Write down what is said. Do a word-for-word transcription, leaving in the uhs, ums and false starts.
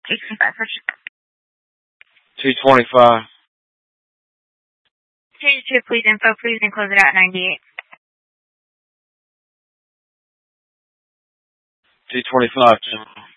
eighteen five, first. two twenty-five. Change to please info, please, and close it out at ninety-eight. two twenty-five,